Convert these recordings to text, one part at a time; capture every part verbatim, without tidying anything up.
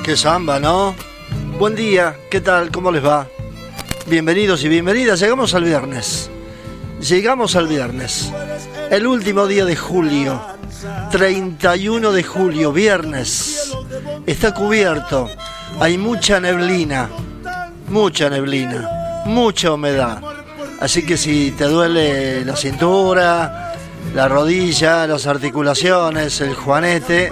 Qué samba, ¿no? Buen día, ¿qué tal? ¿Cómo les va? Bienvenidos y bienvenidas. Llegamos al viernes. Llegamos al viernes. El último día de julio. treinta y uno de julio, viernes. Está cubierto. Hay mucha neblina. Mucha neblina. Mucha humedad. Así que si te duele la cintura, la rodilla, las articulaciones, el juanete,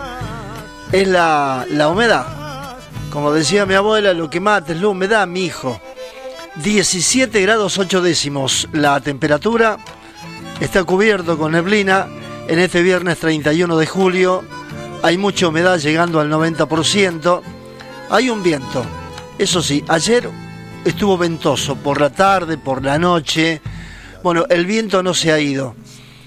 es la, la humedad. Como decía mi abuela, lo que mata es la humedad, mi hijo. diecisiete grados ocho décimos la temperatura. Está cubierto con neblina en este viernes treinta y uno de julio. Hay mucha humedad llegando al noventa por ciento. Hay un viento. Eso sí, ayer estuvo ventoso por la tarde, por la noche. Bueno, el viento no se ha ido.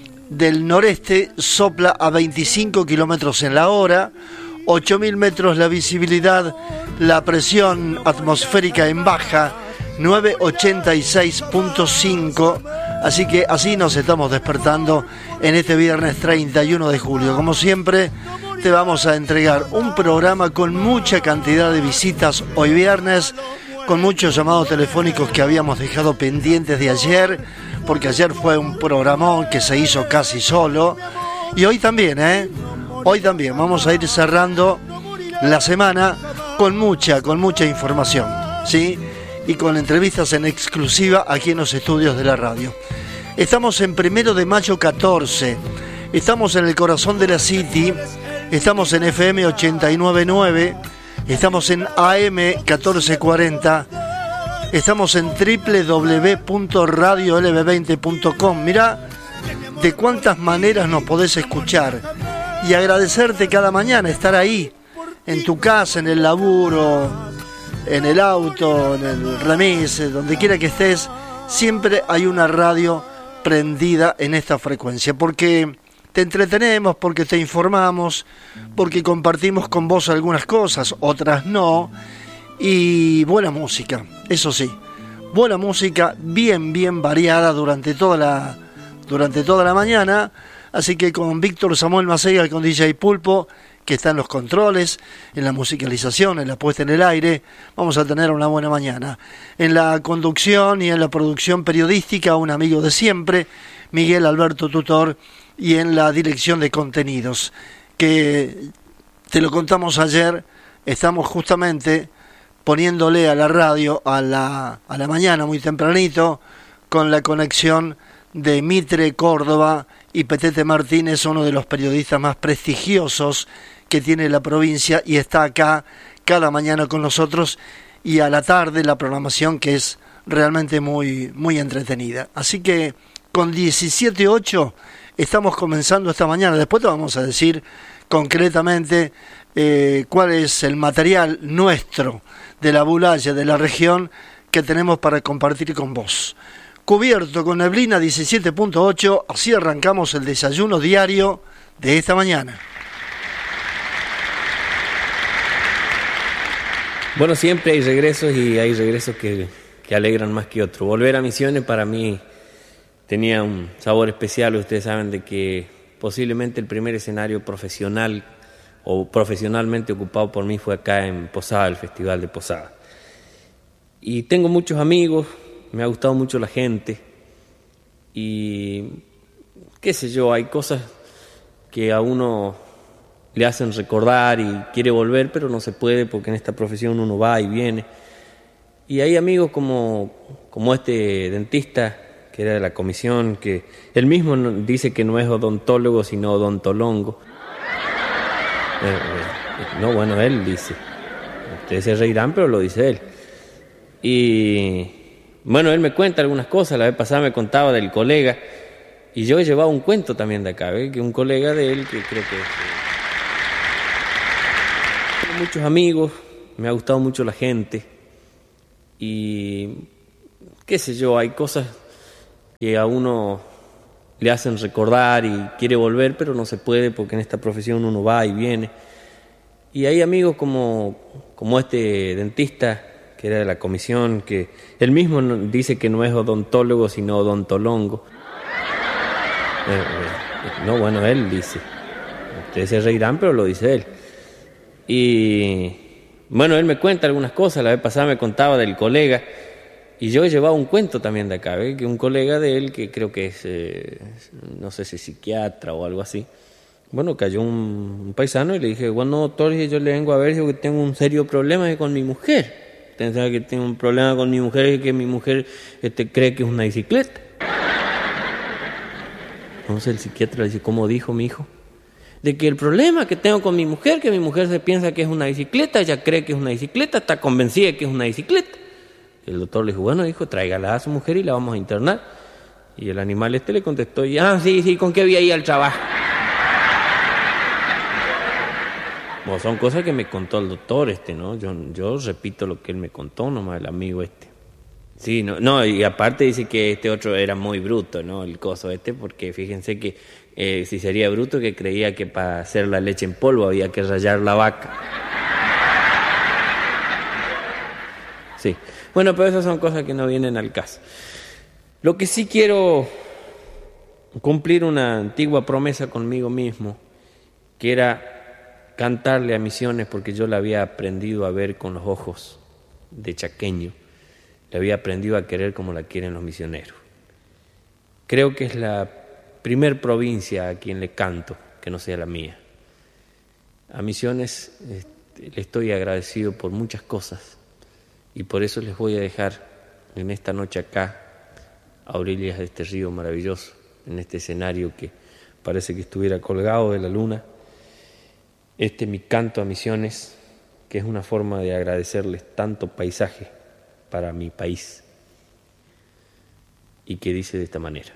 Del noreste sopla a veinticinco kilómetros en la hora. ocho mil metros la visibilidad, la presión atmosférica en baja, novecientos ochenta y seis punto cinco, así que así nos estamos despertando en este viernes treinta y uno de julio. Como siempre, te vamos a entregar un programa con mucha cantidad de visitas hoy viernes, con muchos llamados telefónicos que habíamos dejado pendientes de ayer, porque ayer fue un programón que se hizo casi solo, y hoy también, ¿eh? Hoy también vamos a ir cerrando la semana con mucha, con mucha información, ¿sí? Y con entrevistas en exclusiva aquí en los estudios de la radio. Estamos en Primero de Mayo catorce, estamos en el corazón de la City, estamos en F M ochenta y nueve punto nueve, estamos en A M catorce cuarenta, estamos en doble u doble u doble u punto radio l b veinte punto com. Mirá de cuántas maneras nos podés escuchar. Y agradecerte cada mañana, estar ahí, en tu casa, en el laburo, en el auto, en el remis, donde quiera que estés, siempre hay una radio prendida en esta frecuencia, porque te entretenemos, porque te informamos, porque compartimos con vos algunas cosas, otras no, y buena música, eso sí, buena música, bien, bien variada durante toda la, durante toda la mañana. Así que con Víctor Samuel Maceiga, con D J Pulpo, que está en los controles, en la musicalización, en la puesta en el aire, vamos a tener una buena mañana. En la conducción y en la producción periodística, un amigo de siempre, Miguel Alberto Tutor, y en la dirección de contenidos, que te lo contamos ayer, estamos justamente poniéndole a la radio a la, a la mañana, muy tempranito, con la conexión de Mitre Córdoba y Petete Martínez, uno de los periodistas más prestigiosos que tiene la provincia, y está acá cada mañana con nosotros, y a la tarde la programación, que es realmente muy, muy entretenida. Así que con diecisiete ocho estamos comenzando esta mañana. Después te vamos a decir concretamente eh, cuál es el material nuestro de la Bulaya, de la región, que tenemos para compartir con vos. Cubierto con neblina diecisiete punto ocho, así arrancamos el desayuno diario de esta mañana. Bueno, siempre hay regresos y hay regresos que, que alegran más que otros. Volver a Misiones para mí tenía un sabor especial. Ustedes saben de que posiblemente el primer escenario profesional o profesionalmente ocupado por mí fue acá en Posada, el Festival de Posada. Y tengo muchos amigos. Me ha gustado mucho la gente y qué sé yo, hay cosas que a uno le hacen recordar y quiere volver, pero no se puede porque en esta profesión uno va y viene. Y hay amigos como, como este dentista que era de la comisión, que él mismo dice que no es odontólogo sino odontolongo. Eh, eh, no, bueno, él dice. Ustedes se reirán, pero lo dice él. Y bueno, él me cuenta algunas cosas. La vez pasada me contaba del colega, y yo he llevado un cuento también de acá, ¿eh? Que un colega de él, que creo que es, eh... tengo muchos amigos, me ha gustado mucho la gente, y qué sé yo, hay cosas que a uno le hacen recordar y quiere volver, pero no se puede porque en esta profesión uno va y viene. Y hay amigos como, como este dentista que era de la comisión, que él mismo dice que no es odontólogo sino odontolongo. Eh, eh, no, bueno, él dice. Ustedes se reirán, pero lo dice él. Y bueno, él me cuenta algunas cosas. La vez pasada me contaba del colega, y yo he llevado un cuento también de acá, ¿eh? Que un colega de él, que creo que es, eh, no sé si psiquiatra o algo así, bueno, cayó un, un paisano y le dije, bueno, doctor, yo le vengo a ver, digo que tengo un serio problema con mi mujer. Pensaba que tengo un problema con mi mujer y que mi mujer este, cree que es una bicicleta. Entonces el psiquiatra le dice, ¿cómo dijo mi hijo? De que el problema que tengo con mi mujer, que mi mujer se piensa que es una bicicleta, ella cree que es una bicicleta, está convencida de que es una bicicleta. El doctor le dijo, bueno, hijo, tráigala a su mujer y la vamos a internar. Y el animal este le contestó, y, ah, sí, sí, ¿con qué voy a ir al trabajo? Bueno, son cosas que me contó el doctor este, ¿no? Yo, yo repito lo que él me contó nomás, el amigo este. Sí, no, no, y aparte dice que este otro era muy bruto, ¿no? El coso este, porque fíjense que eh, si sería bruto, que creía que para hacer la leche en polvo había que rallar la vaca. Sí, bueno, pero esas son cosas que no vienen al caso. Lo que sí quiero cumplir una antigua promesa conmigo mismo, que era cantarle a Misiones, porque yo la había aprendido a ver con los ojos de chaqueño. Le había aprendido a querer como la quieren los misioneros. Creo que es la primer provincia a quien le canto, que no sea la mía. A Misiones este, le estoy agradecido por muchas cosas, y por eso les voy a dejar en esta noche acá, a orillas de este río maravilloso, en este escenario que parece que estuviera colgado de la luna, este mi canto a Misiones, que es una forma de agradecerles tanto paisaje para mi país, y que dice de esta manera.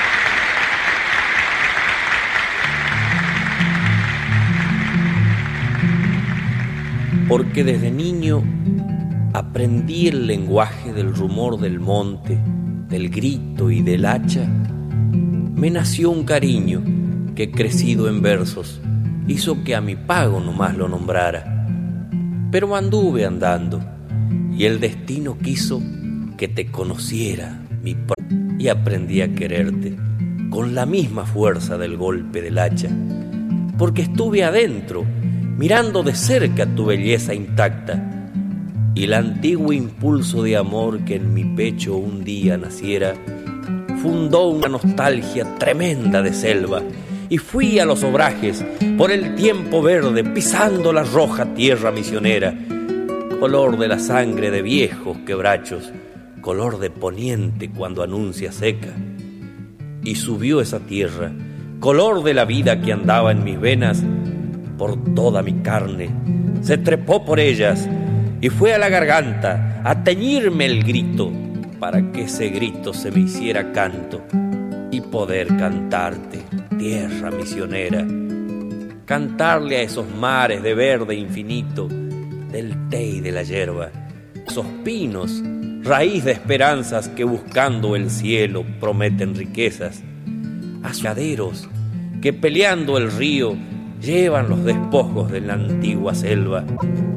Porque desde niño aprendí el lenguaje del rumor del monte, del grito y del hacha, me nació un cariño que, crecido en versos, hizo que a mi pago nomás lo nombrara. Pero anduve andando, y el destino quiso que te conociera, mi pro- y aprendí a quererte con la misma fuerza del golpe del hacha, porque estuve adentro, mirando de cerca tu belleza intacta, y el antiguo impulso de amor que en mi pecho un día naciera, fundó una nostalgia tremenda de selva, y fui a los obrajes por el tiempo verde, pisando la roja tierra misionera, color de la sangre de viejos quebrachos, color de poniente cuando anuncia seca. Y subió esa tierra, color de la vida que andaba en mis venas, por toda mi carne, se trepó por ellas y fue a la garganta a teñirme el grito, para que ese grito se me hiciera canto y poder cantarte, tierra misionera, cantarle a esos mares de verde infinito, del té y de la hierba, esos pinos, raíz de esperanzas que buscando el cielo prometen riquezas, a lladeros que peleando el río llevan los despojos de la antigua selva,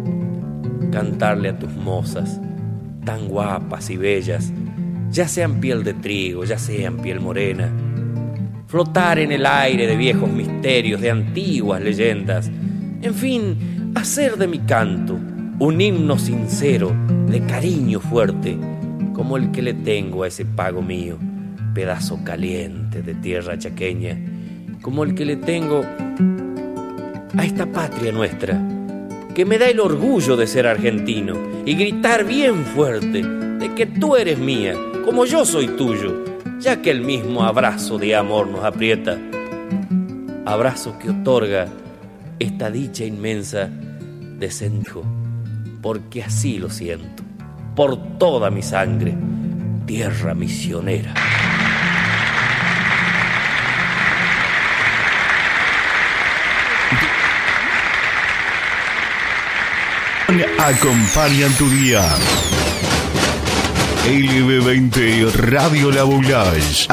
cantarle a tus mozas, tan guapas y bellas, ya sean piel de trigo, ya sean piel morena, flotar en el aire de viejos misterios, de antiguas leyendas, en fin, hacer de mi canto un himno sincero, de cariño fuerte, como el que le tengo a ese pago mío, pedazo caliente de tierra chaqueña, como el que le tengo a esta patria nuestra, que me da el orgullo de ser argentino y gritar bien fuerte de que tú eres mía, como yo soy tuyo, ya que el mismo abrazo de amor nos aprieta, abrazo que otorga esta dicha inmensa de sentir, porque así lo siento, por toda mi sangre, tierra misionera. Acompañan tu día. L B veinte Radio La Boulage.